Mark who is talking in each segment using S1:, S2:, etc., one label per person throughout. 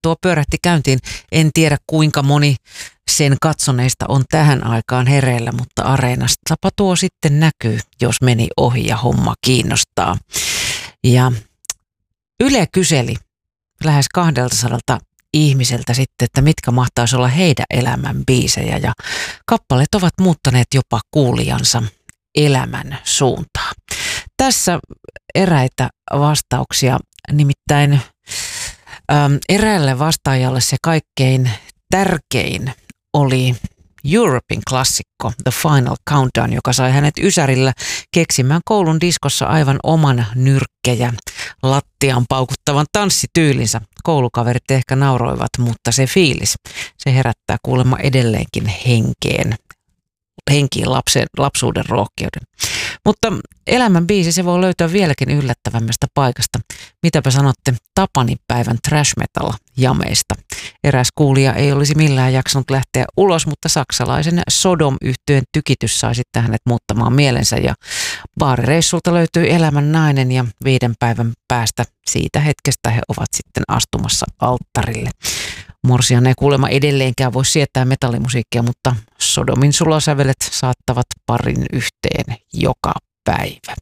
S1: tuo pyörähti käyntiin. En tiedä kuinka moni sen katsoneista on tähän aikaan hereillä, mutta Areenastapa tuo sitten näkyy, jos meni ohi ja homma kiinnostaa. Ja Yle kyseli lähes 200 ihmiseltä sitten, että mitkä mahtaisi olla heidän elämän biisejä, ja kappaleet ovat muuttaneet jopa kuulijansa elämän suuntaa. Tässä eräitä vastauksia, nimittäin eräälle vastaajalle se kaikkein tärkein oli Europein klassikko The Final Countdown, joka sai hänet Ysärillä keksimään koulun diskossa aivan oman nyrkkejä lattiaan paukuttavan tanssityylinsä. Koulukaverit ehkä nauroivat, mutta se fiilis, se herättää kuulemma edelleenkin henkiin lapsuuden rohkeuden. Mutta elämän biisi, se voi löytää vieläkin yllättävämmästä paikasta. Mitäpä sanotte Tapanipäivän trash metal jameista? Eräs kuulija ei olisi millään jaksanut lähteä ulos, mutta saksalaisen Sodom-yhtyeen tykitys sai sitten hänet muuttamaan mielensä, ja baarireissulta löytyi elämän nainen, ja 5 päivän päästä siitä hetkestä he ovat sitten astumassa alttarille. Morsian ei kuulemma edelleenkään voi sietää metallimusiikkia, mutta Sodomin sulosävelet saattavat parin yhteen joka päivä.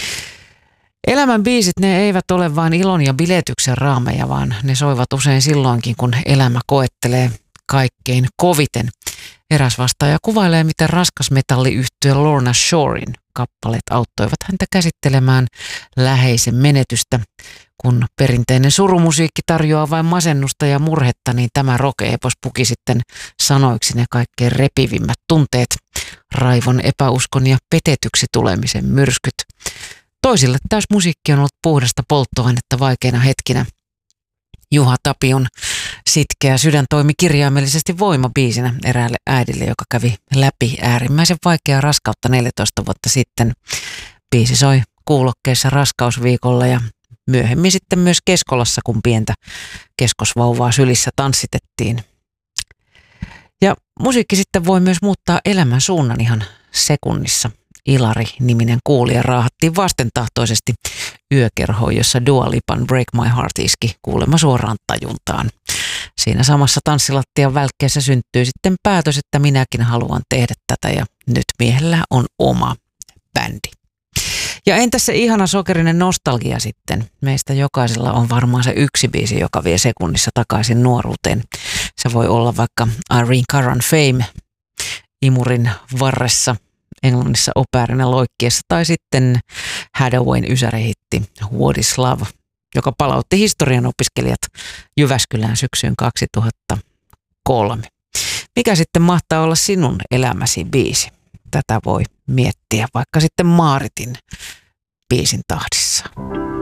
S1: Elämän biisit, ne eivät ole vain ilon ja biletyksen raameja, vaan ne soivat usein silloinkin, kun elämä koettelee kaikkein koviten. Eräs vastaaja kuvailee, miten raskas metalliyhtye Lorna Shoren kappaleet auttoivat häntä käsittelemään läheisen menetystä. Kun perinteinen surumusiikki tarjoaa vain masennusta ja murhetta, niin tämä rock-epos puki sitten sanoiksi ne kaikkein repivimmät tunteet, raivon, epäuskon ja petetyksi tulemisen myrskyt. Toisille taas musiikki on ollut puhdasta polttoainetta vaikeina hetkinä. Juha Tapion sitkeä sydän toimi kirjaimellisesti voimabiisinä eräälle äidille, joka kävi läpi äärimmäisen vaikeaa raskautta 14 vuotta sitten. Biisi soi kuulokkeissa raskausviikolla ja myöhemmin sitten myös Keskolassa, kun pientä keskosvauvaa sylissä tanssitettiin. Ja musiikki sitten voi myös muuttaa elämän suunnan ihan sekunnissa. Ilari-niminen kuulija raahattiin vastentahtoisesti yökerhoon, jossa Dua Lipan Break My Heart iski kuulemma suoraan tajuntaan. Siinä samassa tanssilattian välkkeessä syntyi sitten päätös, että minäkin haluan tehdä tätä, ja nyt miehellä on oma bändi. Ja entäs se ihana sokerinen nostalgia sitten? Meistä jokaisella on varmaan se yksi biisi, joka vie sekunnissa takaisin nuoruuteen. Se voi olla vaikka Irene Caran Fame imurin varressa, Englannissa opearina loikkiessa, tai sitten Hadawayn ysärihitti What is Love, joka palautti historian opiskelijat Jyväskylään syksyyn 2003. Mikä sitten mahtaa olla sinun elämäsi biisi? Tätä voi miettiä vaikka sitten Maaritin biisin tahdissa.